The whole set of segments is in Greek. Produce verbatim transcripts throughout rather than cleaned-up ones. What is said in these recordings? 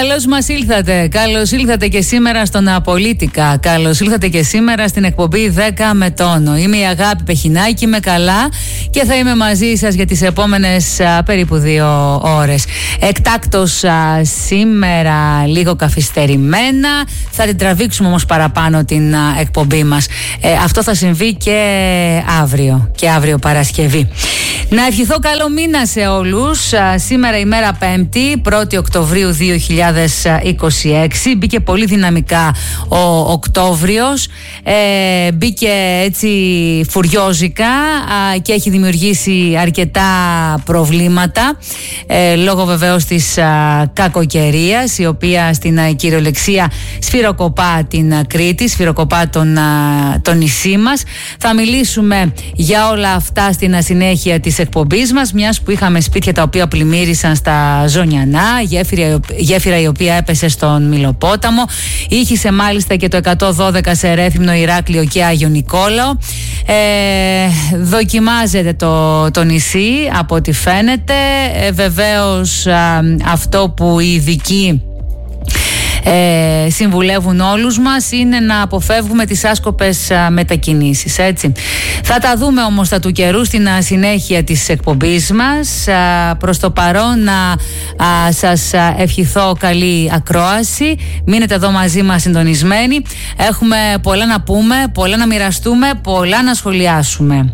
Καλώς μας ήλθατε. Καλώς ήλθατε και σήμερα στον Απολίτικα. Καλώς ήλθατε και σήμερα στην εκπομπή δέκα με τόνο. Είμαι η Αγάπη Πεχινάκη, είμαι καλά και θα είμαι μαζί σας για τις επόμενες α, περίπου δύο ώρες. Εκτάκτος α, σήμερα λίγο καθυστερημένα. Θα την τραβήξουμε όμως παραπάνω την α, εκπομπή μας. Ε, αυτό θα συμβεί και αύριο. Και αύριο Παρασκευή. Να ευχηθώ καλό μήνα σε όλους. Α, σήμερα ημέρα Πέμπτη, πρώτη Οκτωβρίου δύο χιλιάδες είκοσι έξι. Μπήκε πολύ δυναμικά ο Οκτώβριος. Ε, μπήκε έτσι φουριόζικα α, και έχει δημιουργήσει αρκετά προβλήματα ε, λόγω βεβαίως της α, κακοκαιρίας, η οποία στην α, κυριολεξία σφυροκοπά την α, Κρήτη, σφυροκοπά τον, α, το νησί μας. Θα μιλήσουμε για όλα αυτά στην α, συνέχεια της εκπομπής μας, μιας που είχαμε σπίτια τα οποία πλημμύρισαν στα Ζωνιανά, γέφυρα, γέφυρα η οποία έπεσε στον Μηλοπόταμο, ήχησε μάλιστα και το εκατόν δώδεκα σε Ρέθυμνο, Ηράκλειο και Άγιο Νικόλαο. Ε, δοκιμάζεται το, το νησί από ό,τι φαίνεται. Ε, βεβαίως α, αυτό που οι ειδικοί Ε, συμβουλεύουν όλους μας είναι να αποφεύγουμε τις άσκοπες α, μετακινήσεις, έτσι. Θα τα δούμε όμως τα του καιρού στην α, συνέχεια της εκπομπής μας. Α, προς το παρόν να α, σας α, ευχηθώ καλή ακρόαση. Μείνετε εδώ μαζί μας συντονισμένοι. Έχουμε πολλά να πούμε, πολλά να μοιραστούμε, πολλά να σχολιάσουμε.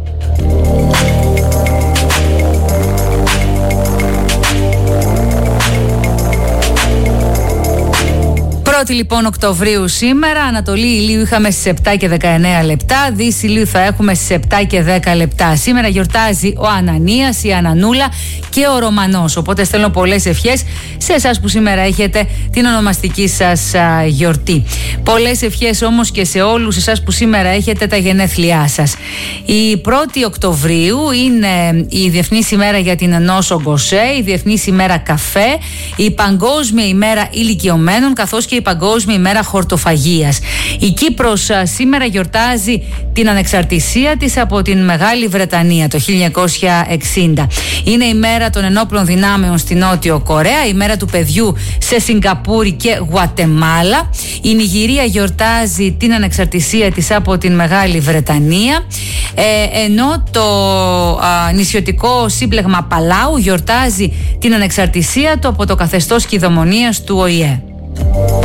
Πρώτη λοιπόν Οκτωβρίου σήμερα. Ανατολή ηλίου είχαμε στις επτά και δεκαεννέα λεπτά. Δύση ηλίου θα έχουμε στις επτά και δέκα λεπτά. Σήμερα γιορτάζει ο Ανανίας, η Ανανούλα και ο Ρωμανός. Οπότε στέλνω πολλές ευχές σε εσάς που σήμερα έχετε την ονομαστική σας α, γιορτή. Πολλές ευχές όμως και σε όλους εσάς που σήμερα έχετε τα γενέθλιά σας. Η πρώτη Οκτωβρίου είναι η Διεθνής ημέρα για την νόσο Γκοσέ, η Διεθνής ημέρα καφέ, η Παγκόσμια ημέρα ηλικιωμένων, καθώς και η Παγκόσμια ημέρα χορτοφαγίας. Η Κύπρος α, σήμερα γιορτάζει την ανεξαρτησία της από την Μεγάλη Βρετανία το χίλια εννιακόσια εξήντα. Είναι η μέρα των ενόπλων δυνάμεων στη Νότιο Κορέα, η μέρα του παιδιού σε Σιγκαπούρη και Γουατεμάλα. Η Νιγηρία γιορτάζει την ανεξαρτησία της από την Μεγάλη Βρετανία, ε, ενώ το α, νησιωτικό σύμπλεγμα Παλάου γιορτάζει την ανεξαρτησία του από το καθεστώς κυδαιμονίας του Ο Η Ε.